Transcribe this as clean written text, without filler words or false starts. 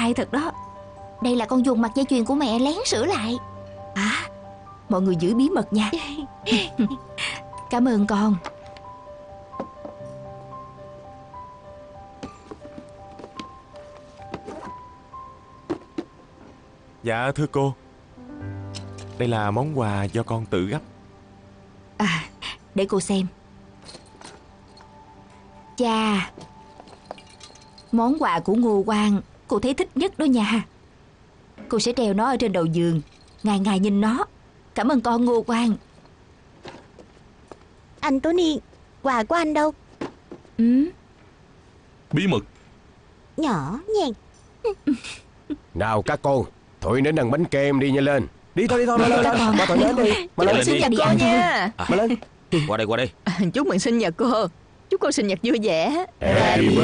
trai thật đó. Đây là con dùng mặt dây chuyền của mẹ lén sửa lại. À, mọi người giữ bí mật nha. Cảm ơn con. Dạ thưa cô, đây là món quà do con tự gấp. À, để cô xem. Chà, món quà của Ngô Quang cô thấy thích nhất đó nha. Cô sẽ treo nó ở trên đầu giường, ngày ngày nhìn nó. Cảm ơn con Ngô Quang. Anh Tony, quà của anh đâu? Bí mật. Nhỏ nhàng. Nào các con, Thụy đến ăn bánh kem đi, nhanh lên. Đi thôi, lên. Mà Thụy đến đi. Mà lên Sinh nhật đi ăn nha. Mà lên. Qua đây. Chúc mừng sinh nhật cô. Chúc cô sinh nhật vui vẻ. Happy